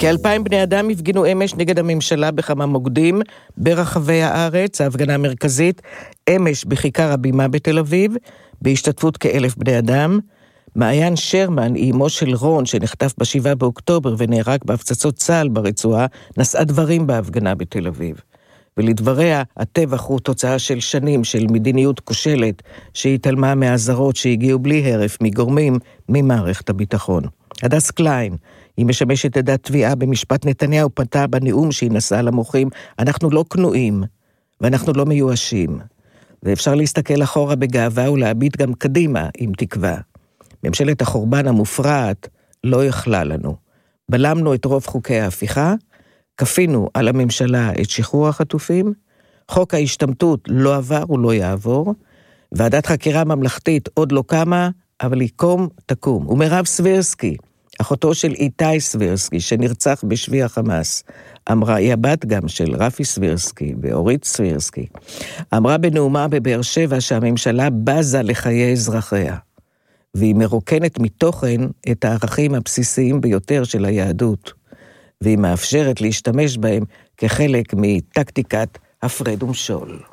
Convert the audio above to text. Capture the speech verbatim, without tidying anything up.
כאלפיים בני אדם הפגינו אמש נגד הממשלה בכמה מוקדים ברחבי הארץ. ההפגנה המרכזית אמש בכיכר הבימה בתל אביב, בהשתתפות כאלף בני אדם. מעיין שרמן, אימו של רון, שנחטף בשבעה באוקטובר ונהרג בהפצצות צה"ל ברצועה, נשאה דברים בהפגנה בתל אביב. ולדבריה, הטבח הוא תוצאה של שנים של מדיניות כושלת, שהתעלמה מהאזהרות שהגיעו בלי הרף מגורמים ממערכת הביטחון. הדס קליין, היא משמשת עדת תביעה במשפט נתניהו, פנתה בנאום שהיא נשאה למוחים, אנחנו לא כנועים ואנחנו לא מיואשים. ואפשר להסתכל אחורה בגאווה ולהביט גם קדימה עם תקווה. ממשלת החורבן המופרעת לא יכלה לנו. בלמנו את רוב חוקי ההפיכה, כפינו על הממשלה את שחרור החטופים, חוק ההשתמטות לא עבר ולא יעבור, ועדת חקירה ממלכתית עוד לא קמה, אבל היא קום תקום. ומירב סבירסקי, אחותו של איתי סבירסקי, שנרצח בשבי החמאס, אמרה, היא הבת גם של רפי סבירסקי ואורית סבירסקי, אמרה בנאומה בבאר שבע שהממשלה בזה לחיי אזרחיה, והיא מרוקנת מתוכן את הערכים הבסיסיים ביותר של היהדות, והיא מאפשרת להשתמש בהם כחלק מטקטיקת הפרד ומשול.